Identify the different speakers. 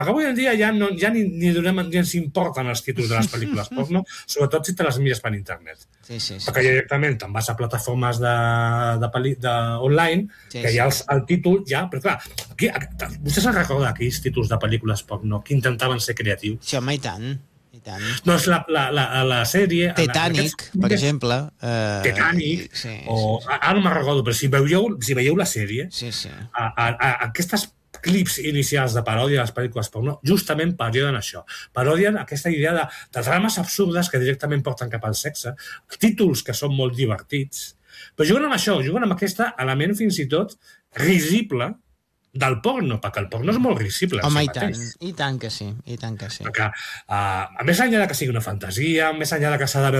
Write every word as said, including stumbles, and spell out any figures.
Speaker 1: avui en dia ja, no, ja ni, ni, donem, ni ens importen els títols de les pel·lícules porno, sobretot si te les mires per internet.
Speaker 2: Sí, sí, sí.
Speaker 1: Perquè directament te'n vas a plataformes de, de, de, de online, sí, que ja els, el títol ja... Però clar, aquí, vostè se'n recorda aquells títols de pel·lícules porno que intentaven ser creatius?
Speaker 2: Sí, home, i tant. I tant.
Speaker 1: Doncs la, la, la, la sèrie...
Speaker 2: Titanic, aquests, per exemple.
Speaker 1: Eh, Titanic,
Speaker 2: sí,
Speaker 1: o...
Speaker 2: Sí, sí.
Speaker 1: Ara no me'n recordo, però si veieu, si veieu la sèrie,
Speaker 2: sí, sí.
Speaker 1: A, a, a, aquestes clips inicials de paròdia de les pel·lícules porno justament parodien això. Parodien aquesta idea de, de drames absurdes que directament porten cap al sexe, títols que són molt divertits, però juguen amb això, juguen amb aquest element fins i tot risible del porno, perquè el porno és molt risible.
Speaker 2: Home, si i tant, i tant que sí, i tant que sí.
Speaker 1: Perquè, uh, més enllà de que sigui una fantasia, més enllà de que s'ha de veure